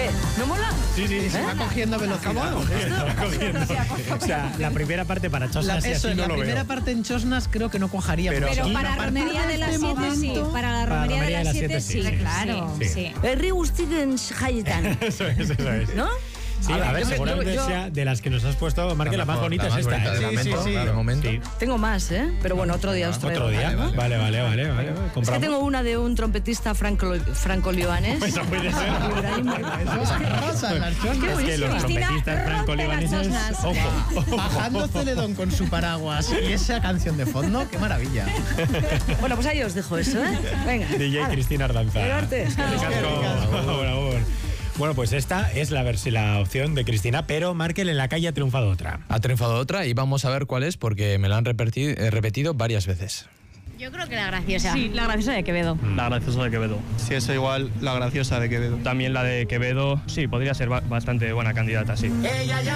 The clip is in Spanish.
¿Qué? ¿No mola? Sí, Se va cogiendo velocidad. O sea, la primera parte para chosnas y así no la lo primera veo. parte en chosnas creo que no cuajaría. Pero Pero aquí, para a la partir romería de las 7 sí. momento- Para la romería de las 7 sí. Claro. Sí. Herri guztiken jaietan. Eso es. ¿No? Sí, a ver, yo- seguramente yo- sea de las que nos has puesto, Marque, la más bonita es esta. De momento, de momento. Sí. Tengo más, ¿eh? Pero bueno, otro día os traigo. Otro día. Vale. Es que Compramos. tengo una de un trompetista franco-libanés. Eso puede ser. Pasa en las chosnas. Es que los Cristina, trompetistas rompe franco-libaneses. las chosnas. Ojo. Bajando Celedón con su paraguas y esa canción de fondo, qué maravilla. Bueno, pues ahí os dejo eso, ¿eh? Venga. DJ hala. Cristina Ardanza. Arte. Bueno, pues esta es la opción de Cristina, pero Markel en la calle ha triunfado otra. Ha triunfado otra y vamos a ver cuál es porque me la han repetido varias veces. Yo creo que la graciosa. Sí, la graciosa de Quevedo. La graciosa de Quevedo. Sí, eso igual, la graciosa de Quevedo. También la de Quevedo, sí, podría ser bastante buena candidata, sí.